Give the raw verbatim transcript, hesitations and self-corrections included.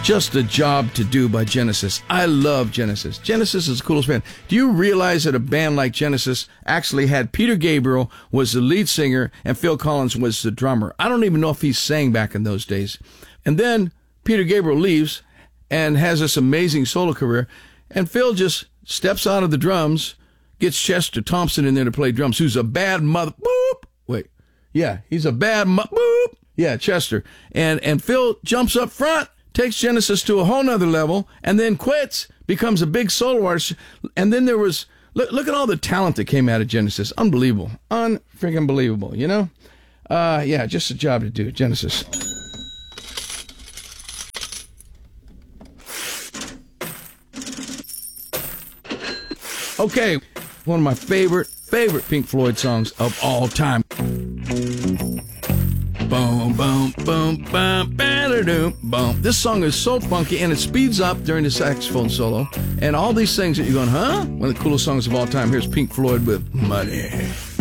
Just a Job to Do by Genesis. I love Genesis. Genesis is the coolest band. Do you realize that a band like Genesis actually had Peter Gabriel was the lead singer and Phil Collins was the drummer? I don't even know if he sang back in those days. And then Peter Gabriel leaves and has this amazing solo career, and Phil just steps out of the drums, gets Chester Thompson in there to play drums, who's a bad mother... Boop! Wait. Yeah, he's a bad mo- Boop! Yeah, Chester. And, and Phil jumps up front, takes Genesis to a whole nother level, and then quits, becomes a big solo artist. And then there was, look, look at all the talent that came out of Genesis. Unbelievable. Un-freaking believable, you know? Uh, yeah, just a job to do, Genesis. Okay, one of my favorite, favorite Pink Floyd songs of all time. Boom, boom, boom, boom, ba-da-doom, boom. This song is so funky, and it speeds up during the saxophone solo. And all these things that you're going, huh? One of the coolest songs of all time. Here's Pink Floyd with Money.